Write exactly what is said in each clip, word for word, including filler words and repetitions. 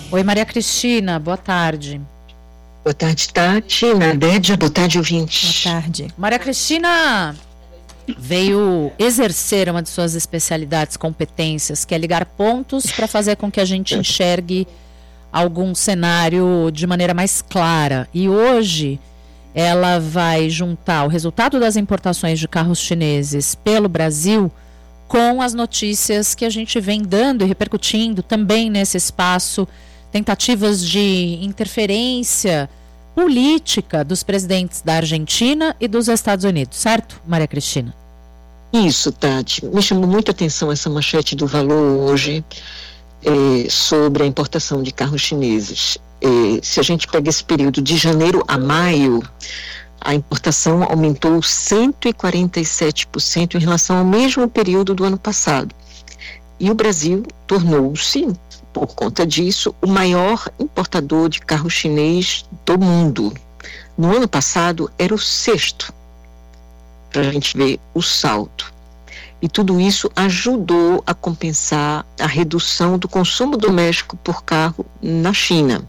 Oi, Maria Cristina, boa tarde. Boa tarde, Tati, Nadédia, boa tarde, ouvintes. Boa tarde. Maria Cristina veio exercer uma de suas especialidades, competências, que é ligar pontos para fazer com que a gente enxergue algum cenário de maneira mais clara. E hoje ela vai juntar o resultado das importações de carros chineses pelo Brasil com as notícias que a gente vem dando e repercutindo também nesse espaço, tentativas de interferência política dos presidentes da Argentina e dos Estados Unidos, certo, Maria Cristina? Isso, Tati. Me chamou muita atenção essa manchete do Valor hoje é, sobre a importação de carros chineses. É, se a gente pega esse período de janeiro a maio, a importação aumentou cento e quarenta e sete por cento em relação ao mesmo período do ano passado. E o Brasil tornou-se, por conta disso, o maior importador de carro chinês do mundo. No ano passado, era o sexto, para a gente ver o salto. E tudo isso ajudou a compensar a redução do consumo doméstico por carro na China.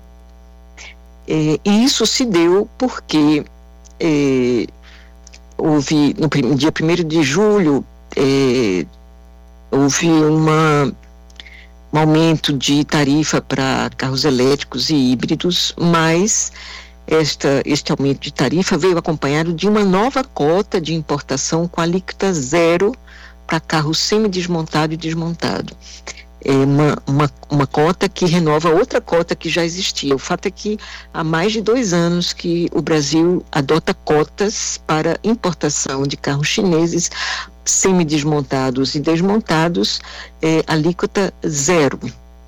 É, e isso se deu porque é, houve, no prim- dia primeiro de julho, é, houve uma um aumento de tarifa para carros elétricos e híbridos, mas esta, este aumento de tarifa veio acompanhado de uma nova cota de importação com alíquota zero para carro semi-desmontado e desmontado. É uma, uma, uma cota que renova outra cota que já existia. O fato é que há mais de dois anos que o Brasil adota cotas para importação de carros chineses semi-desmontados e desmontados, é, alíquota zero.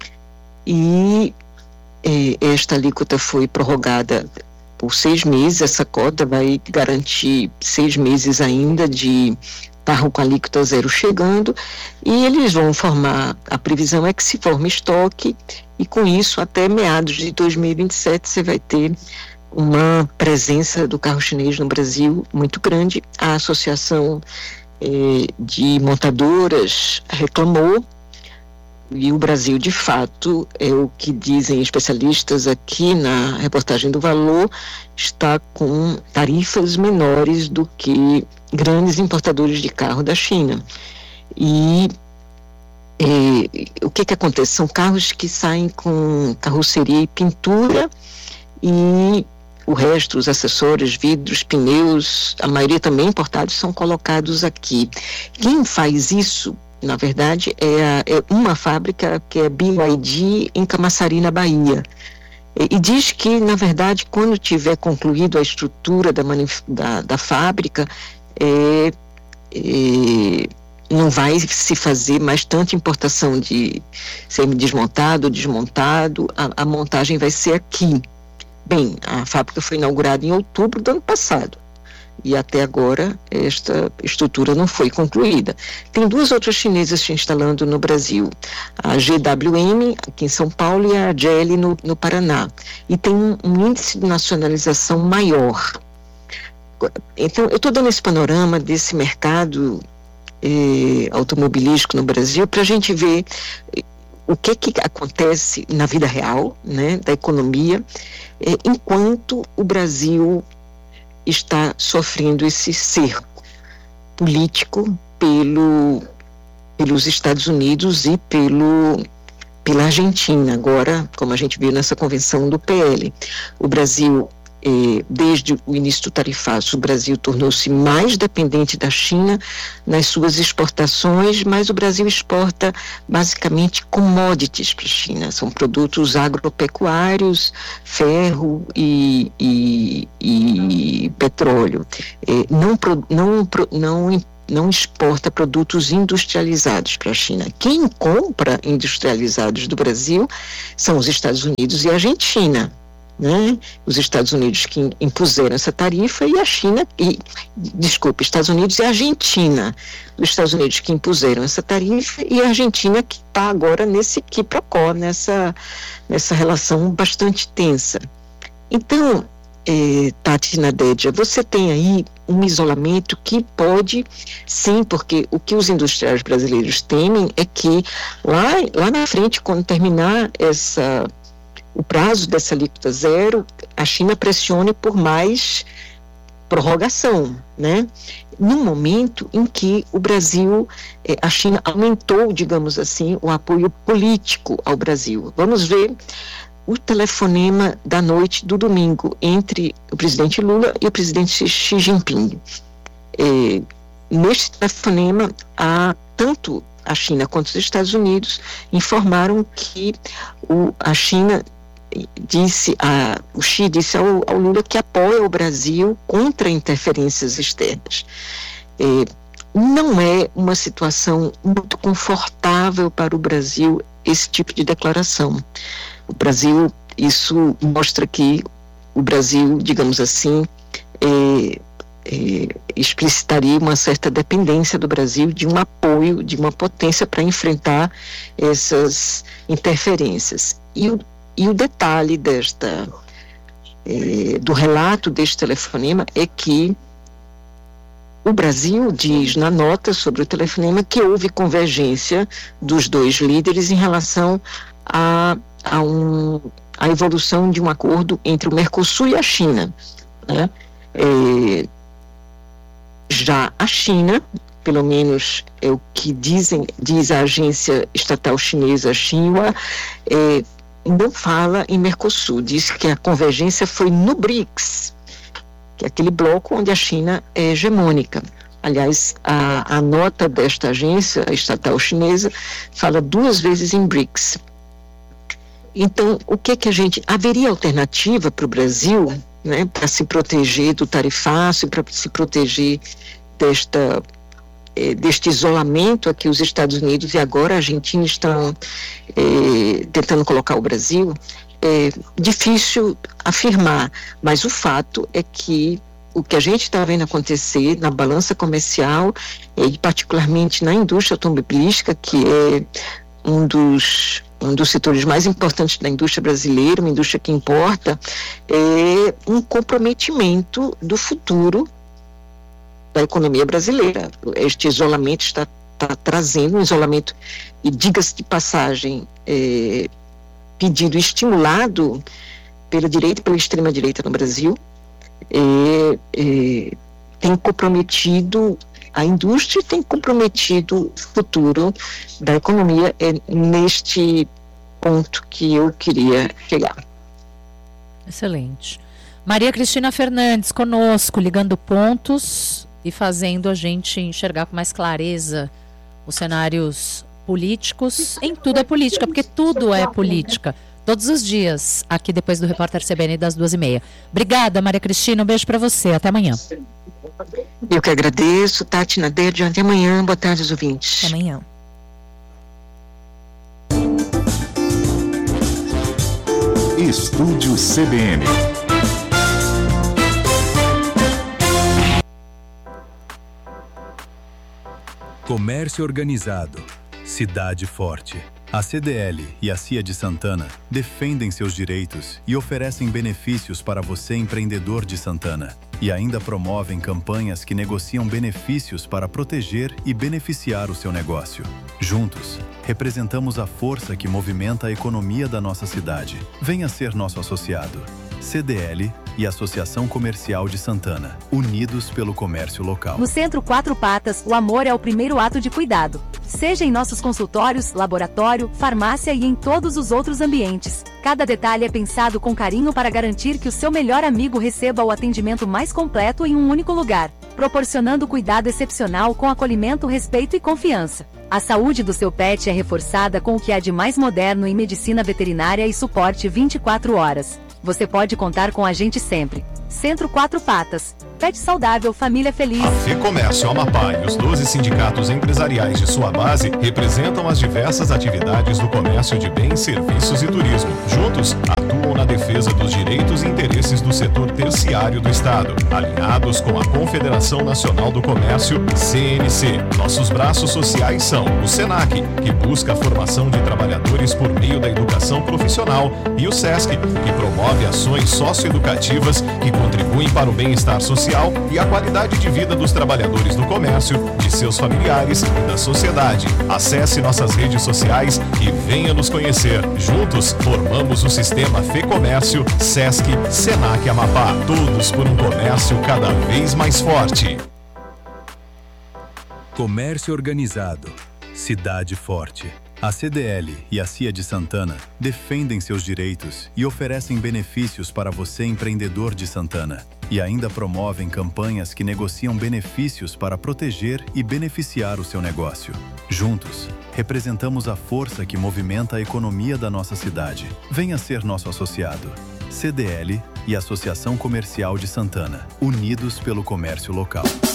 E é, esta alíquota foi prorrogada por seis meses. Essa cota vai garantir seis meses ainda de carro com alíquota zero chegando, e eles vão formar, a previsão é que se forme estoque, e com isso até meados de dois mil e vinte e sete você vai ter uma presença do carro chinês no Brasil muito grande. A Associação eh, de Montadoras reclamou, e o Brasil, de fato, é o que dizem especialistas aqui na reportagem do Valor, está com tarifas menores do que grandes importadores de carro da China. E eh, o que que acontece? São carros que saem com carroceria e pintura, e o resto, os acessórios, vidros, pneus, a maioria também importados, são colocados aqui. Quem faz isso, na verdade, é, a, é uma fábrica que é B Y D em Camaçari, na Bahia. E, e diz que, na verdade, quando tiver concluído a estrutura da, manif- da, da fábrica, é, é, não vai se fazer mais tanta importação de semi-desmontado, desmontado, a, a montagem vai ser aqui. Bem, a fábrica foi inaugurada em outubro do ano passado. E até agora esta estrutura não foi concluída. Tem duas outras chinesas se instalando no Brasil, a G W M aqui em São Paulo e a Geely no, no Paraná. E tem um, um índice de nacionalização maior. Então, eu estou dando esse panorama desse mercado eh, automobilístico no Brasil para a gente ver o que, que acontece na vida real, né, da economia, eh, enquanto o Brasil está sofrendo esse cerco político pelo, pelos Estados Unidos e pelo, pela Argentina. Agora, como a gente viu nessa convenção do P L, o Brasil, eh, desde o início do tarifaço, o Brasil tornou-se mais dependente da China nas suas exportações, mas o Brasil exporta basicamente commodities para a China, são produtos agropecuários, ferro e, e, e petróleo. Eh, não, não, não, não exporta produtos industrializados para a China. Quem compra industrializados do Brasil são os Estados Unidos e a Argentina. Né? Os Estados Unidos que impuseram essa tarifa e a China, e, desculpe, Estados Unidos e a Argentina. Os Estados Unidos que impuseram essa tarifa e a Argentina que está agora nesse quiprocó, nessa, nessa relação bastante tensa. Então, eh, Tati Nadédia, você tem aí um isolamento que pode, sim, porque o que os industriais brasileiros temem é que lá, lá na frente, quando terminar essa o prazo dessa alíquota zero, a China pressione por mais prorrogação, né? No momento em que o Brasil, eh, a China aumentou, digamos assim, o apoio político ao Brasil. Vamos ver o telefonema da noite do domingo entre o presidente Lula e o presidente Xi Jinping. Eh, neste telefonema, há tanto a China quanto os Estados Unidos informaram que o, a China disse, a, o Xi disse ao, ao Lula que apoia o Brasil contra interferências externas. É, não é uma situação muito confortável para o Brasil esse tipo de declaração. O Brasil, isso mostra que o Brasil, digamos assim, é, é, explicitaria uma certa dependência do Brasil de um apoio, de uma potência para enfrentar essas interferências. E o E o detalhe desta, eh, do relato deste telefonema é que o Brasil diz na nota sobre o telefonema que houve convergência dos dois líderes em relação a, a, um, a evolução de um acordo entre o Mercosul e a China, né? Eh, já a China, pelo menos é o que dizem, diz a agência estatal chinesa Xinhua, é, não fala em Mercosul, diz que a convergência foi no BRICS, que é aquele bloco onde a China é hegemônica. Aliás, a, a nota desta agência estatal chinesa fala duas vezes em BRICS. Então, o que que a gente... Haveria alternativa para o Brasil, né, para se proteger do tarifácio, para se proteger desta... deste isolamento a que os Estados Unidos e agora a Argentina estão eh, tentando colocar o Brasil, é difícil afirmar, mas o fato é que o que a gente está vendo acontecer na balança comercial, e particularmente na indústria automobilística, que é um dos, um dos setores mais importantes da indústria brasileira, uma indústria que importa, é um comprometimento do futuro da economia brasileira. Este isolamento está, está trazendo um isolamento, e diga-se de passagem, é, pedido, estimulado pela direita e pela extrema-direita no Brasil, é, é, tem comprometido a indústria e tem comprometido o futuro da economia. É neste ponto que eu queria chegar. Excelente. Maria Cristina Fernandes conosco, ligando pontos e fazendo a gente enxergar com mais clareza os cenários políticos. Em tudo é política, porque tudo é política. Todos os dias, aqui depois do Repórter C B N das duas e meia. Obrigada, Maria Cristina, um beijo para você, até amanhã. Eu que agradeço, Tati Nader, até amanhã, boa tarde aos ouvintes. Até amanhã. Estúdio C B N. Comércio organizado, cidade forte. A C D L e a C I A de Santana defendem seus direitos e oferecem benefícios para você, empreendedor de Santana. E ainda promovem campanhas que negociam benefícios para proteger e beneficiar o seu negócio. Juntos, representamos a força que movimenta a economia da nossa cidade. Venha ser nosso associado. C D L e Associação Comercial de Santana, unidos pelo comércio local. No Centro Quatro Patas, o amor é o primeiro ato de cuidado. Seja em nossos consultórios, laboratório, farmácia e em todos os outros ambientes. Cada detalhe é pensado com carinho para garantir que o seu melhor amigo receba o atendimento mais completo em um único lugar, proporcionando cuidado excepcional com acolhimento, respeito e confiança. A saúde do seu pet é reforçada com o que há de mais moderno em medicina veterinária e suporte vinte e quatro horas. Você pode contar com a gente sempre. Centro Quatro Patas. Pet saudável, família feliz. A FEComércio Amapá e os doze sindicatos empresariais de sua base representam as diversas atividades do comércio de bens, serviços e turismo. Juntos, atuam na defesa dos direitos e interesses do setor terciário do Estado, alinhados com a Confederação Nacional do Comércio, C N C. Nossos braços sociais são o SENAC, que busca a formação de trabalhadores por meio da educação profissional, e o SESC, que promove ações socioeducativas que contribuem para o bem-estar social e a qualidade de vida dos trabalhadores do comércio, de seus familiares e da sociedade. Acesse nossas redes sociais e venha nos conhecer. Juntos, formamos o sistema FEComércio, Sesc, Senac Amapá. Todos por um comércio cada vez mais forte. Comércio organizado. Cidade forte. A C D L e a C I A de Santana defendem seus direitos e oferecem benefícios para você, empreendedor de Santana. E ainda promovem campanhas que negociam benefícios para proteger e beneficiar o seu negócio. Juntos, representamos a força que movimenta a economia da nossa cidade. Venha ser nosso associado. C D L e Associação Comercial de Santana, unidos pelo comércio local.